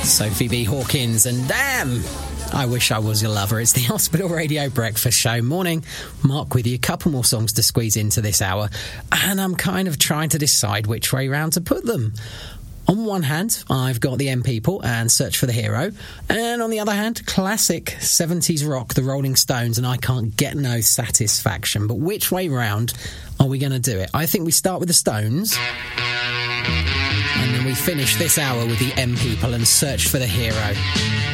Sophie B. Hawkins and Damn! I Wish I Was Your Lover. It's the Hospital Radio Breakfast Show. Morning, Mark with you. A couple more songs to squeeze into this hour, and I'm kind of trying to decide which way round to put them. On one hand, I've got the M People and Search for the Hero, and on the other hand, classic 70s rock, the Rolling Stones, and I Can't Get No Satisfaction. But which way round are we going to do it? I think we start with the Stones, and then we finish this hour with the M People and Search for the Hero.